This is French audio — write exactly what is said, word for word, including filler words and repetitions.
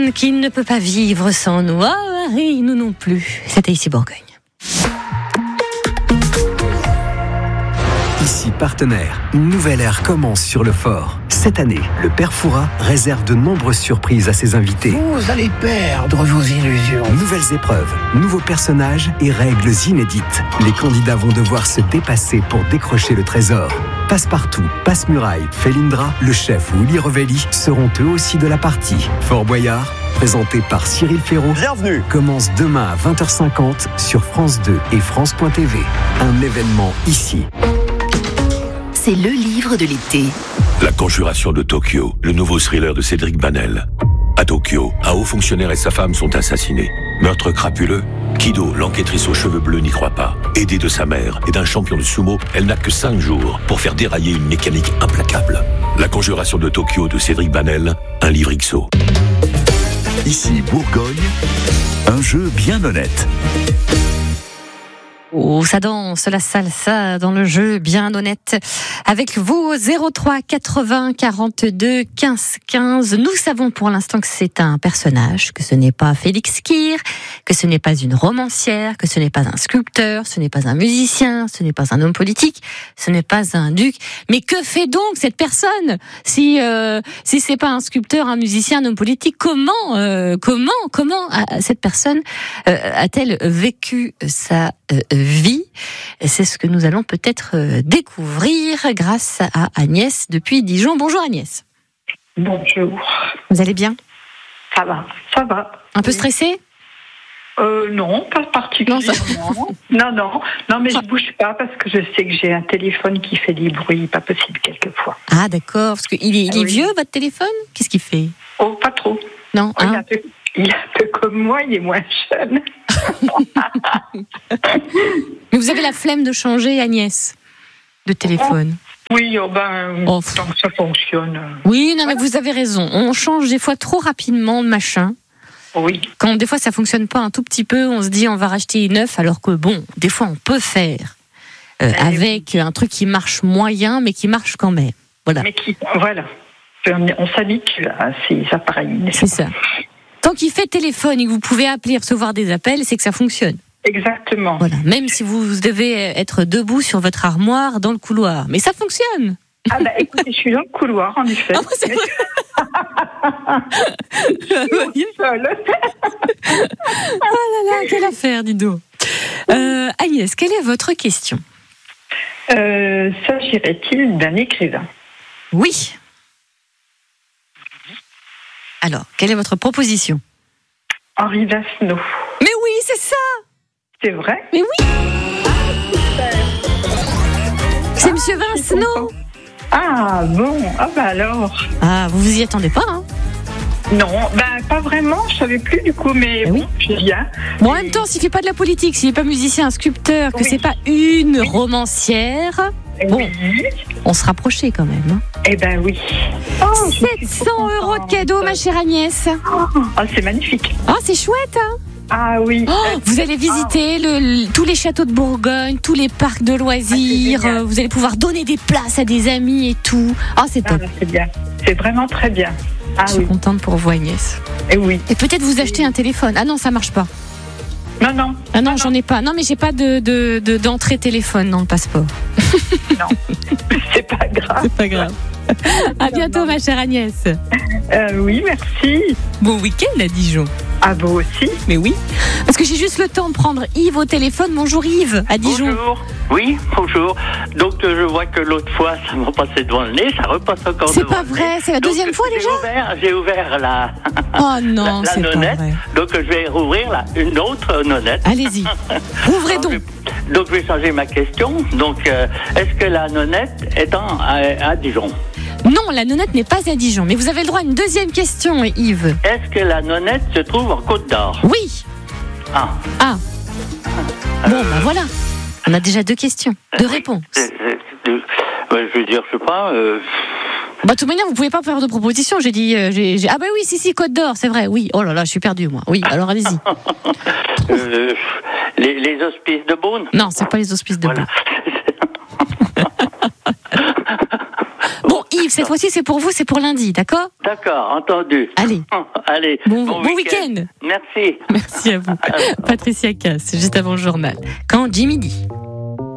personne qui ne peut pas vivre sans nous. Ah, Harry, nous non plus. C'était ici Bourgogne. Ici Partenaire, une nouvelle ère commence sur le fort. Cette année, le Père Fouras réserve de nombreuses surprises à ses invités. Vous allez perdre vos illusions. Nouvelles épreuves, nouveaux personnages et règles inédites. Les candidats vont devoir se dépasser pour décrocher le trésor. Passe-Partout, Passe-Muraille, Felindra, le chef ou Uli Revelli seront eux aussi de la partie. Fort Boyard, présenté par Cyril Ferraud, Bienvenue. commence demain à vingt heures cinquante sur France deux et France point T V. Un événement ici. C'est le livre de l'été. La Conjuration de Tokyo, le nouveau thriller de Cédric Banel. À Tokyo, un haut fonctionnaire et sa femme sont assassinés. Meurtre crapuleux, Kido, l'enquêtrice aux cheveux bleus, n'y croit pas. Aidée de sa mère et d'un champion de sumo, elle n'a que cinq jours pour faire dérailler une mécanique implacable. La Conjuration de Tokyo de Cédric Banel, un livre X O. Ici Bourgogne, un jeu bien honnête. Oh, ça danse la salsa dans le jeu bien honnête. Avec vous, zéro trois quatre-vingts quarante-deux quinze quinze. Nous savons pour l'instant que c'est un personnage, que ce n'est pas Félix Kir, que ce n'est pas une romancière, que ce n'est pas un sculpteur, ce n'est pas un musicien, ce n'est pas un homme politique, ce n'est pas un duc. Mais que fait donc cette personne? Si euh, si c'est pas un sculpteur, un musicien, un homme politique, comment euh, comment comment a, cette personne euh, a-t-elle vécu sa euh, vie? C'est ce que nous allons peut-être euh, découvrir grâce à Agnès depuis Dijon. Bonjour Agnès. Bonjour. Vous allez bien? Ça va, ça va. Un peu oui. stressé? Euh, non, pas particulièrement. Non, ça... non, non, non, mais je bouge pas parce que je sais que j'ai un téléphone qui fait des bruits pas possibles quelquefois. Ah d'accord, parce qu'il est, il est oui. vieux votre téléphone? Qu'est-ce qu'il fait? Oh, pas trop. Non. Oh, il, est hein un peu, il est un peu comme moi, il est moins jeune. Mais vous avez la flemme de changer, Agnès, de téléphone? Oui, oh ben, oh. tant que ça fonctionne. Oui, non, mais vous avez raison. On change des fois trop rapidement de machin. Oui. Quand des fois ça fonctionne pas un tout petit peu, on se dit on va racheter une neuf, alors que bon, des fois on peut faire euh, avec oui. un truc qui marche moyen, mais qui marche quand même. Voilà. Mais qui, voilà. On, on s'habitue à ces appareils. C'est ça. Tant qu'il fait téléphone et que vous pouvez appeler et recevoir des appels, c'est que ça fonctionne. Exactement. Voilà. Même si vous devez être debout sur votre armoire dans le couloir. Mais ça fonctionne. Ah bah écoutez, je suis dans le couloir, en effet. Ah, moi, c'est vrai. Oh là là, quelle affaire, dis donc. Euh, Agnès, quelle est votre question? euh, S'agirait-il d'un écrivain? Oui. Alors, quelle est votre proposition? Henri Vassenot. Mais oui, c'est ça. C'est vrai? Mais oui. C'est ah, Monsieur Vassenot. Ah bon, ah bah alors. Ah, vous vous y attendez pas, hein? Non, bah pas vraiment, je savais plus du coup, mais, mais bon, oui. Je viens. Bon, en même temps, s'il fait pas de la politique, s'il est pas musicien, sculpteur, que oui. c'est pas une oui. romancière, bon, oui. on se rapprochait quand même. Hein. Eh ben oui. Oh, sept cents euros de cadeau, ma chère Agnès. Oh, oh c'est magnifique. Oh, c'est chouette, hein? Ah oui. Oh, vous allez visiter oh. le, le, tous les châteaux de Bourgogne, tous les parcs de loisirs. Ah, vous allez pouvoir donner des places à des amis et tout. Oh, c'est top. Ah, c'est bien. C'est vraiment très bien. Ah, Je suis oui. contente pour vous, Agnès. Et oui. Et peut-être vous acheter un téléphone. Ah non, ça marche pas. Non, non. Ah non, non j'en ai pas. Non, mais j'ai pas de, de, de, d'entrée téléphone dans le passeport. Non, c'est pas grave. C'est pas grave. À bientôt, non, non. ma chère Agnès. Euh, oui, merci. Bon week-end à Dijon. À vous aussi. Mais oui. Parce que j'ai juste le temps de prendre Yves au téléphone. Bonjour Yves, à Dijon. Bonjour. Oui, bonjour. Donc euh, je vois que l'autre fois, ça m'a passé devant le nez, ça repasse encore c'est devant pas le vrai, nez. c'est la deuxième donc, fois j'ai déjà ouvert, J'ai ouvert la... Oh non, la, la c'est nonnette. pas vrai. Donc je vais rouvrir la, une autre nonnette. Allez-y, ouvrez donc. Je vais, donc je vais changer ma question. Donc euh, est-ce que la nonnette est en, à, à Dijon? Non, la nonnette n'est pas à Dijon. Mais vous avez le droit à une deuxième question, Yves. Est-ce que la nonnette se trouve en Côte d'Or? Oui. Ah. Ah. Bon, euh... ben voilà. On a déjà deux questions, deux réponses. Euh, euh, euh, je veux dire, je sais pas... Euh... Bah, de toute manière, vous pouvez pas faire de proposition. J'ai dit, euh, j'ai, j'ai... ah bah oui, si, si, Côte d'Or, c'est vrai. Oui, oh là là, je suis perdue, moi. Oui, alors allez-y. euh, les, les hospices de Beaune? Non, c'est pas les hospices de voilà. Beaune. Bon, Yves, cette fois-ci, c'est pour vous, c'est pour lundi, d'accord? D'accord, entendu. Allez. Allez. Bon, bon, bon week-end. week-end. Merci. Merci à vous. Patricia Cass, juste avant le journal. Quand Jimmy dit.